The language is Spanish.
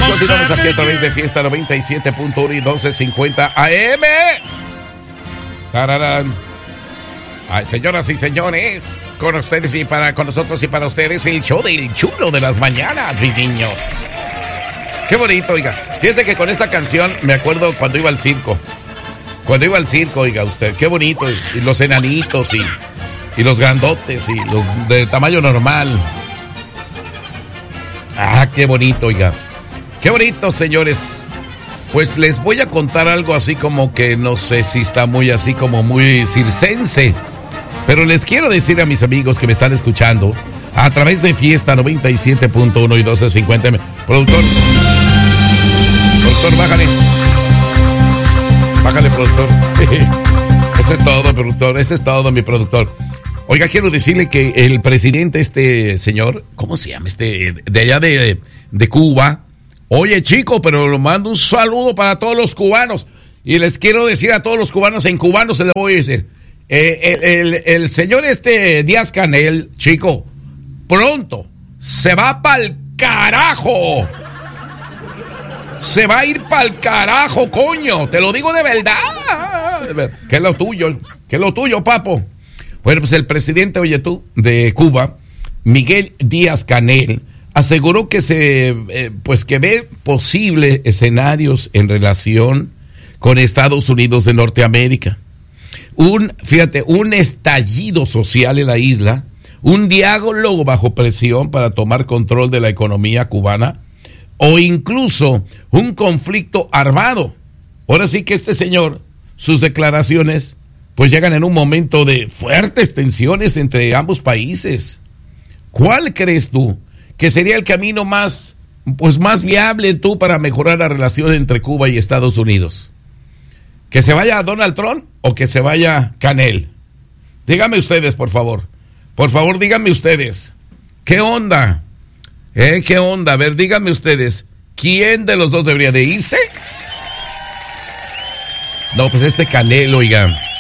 Pues continuamos aquí a través de Fiesta 97.1 y 1250 AM. ¡Tararán! Ay, señoras y señores, con ustedes y con nosotros y para ustedes, el show del chulo de las mañanas, mis niños. Qué bonito, oiga. Fíjense que con esta canción me acuerdo cuando iba al circo. Cuando iba al circo, oiga usted, qué bonito. Y los enanitos y los grandotes y los de tamaño normal. Ah, qué bonito, oiga. Qué bonito, señores. Pues les voy a contar algo así como que no sé si está muy así como muy circense. Pero les quiero decir a mis amigos que me están escuchando a través de Fiesta 97.1 y 1250. Productor, bájale. Bájale, productor. Eso es todo, productor. Eso es todo, mi productor. Oiga, quiero decirle que el presidente, este señor, ¿cómo se llama? De allá de Cuba. Oye, chico, pero lo mando un saludo para todos los cubanos. Y les quiero decir a todos los cubanos, en cubano se les voy a decir. El señor Díaz-Canel, chico, pronto se va pa'l carajo. Se va a ir pa'l carajo, coño. Te lo digo de verdad. ¿Qué es lo tuyo, papo? Bueno, pues el presidente, oye tú, de Cuba, Miguel Díaz-Canel, aseguró que que ve posibles escenarios en relación con Estados Unidos de Norteamérica. Un estallido social en la isla, un diálogo bajo presión para tomar control de la economía cubana o incluso un conflicto armado. Ahora sí que este señor, sus declaraciones, pues llegan en un momento de fuertes tensiones entre ambos países. ¿Cuál crees tú que sería el camino más viable tú para mejorar la relación entre Cuba y Estados Unidos? ¿Que se vaya Donald Trump o que se vaya Canel? Díganme ustedes, por favor. Por favor, díganme ustedes. ¿Qué onda? ¿Qué onda? A ver, díganme ustedes. ¿Quién de los dos debería de irse? No, pues Canel, oiga.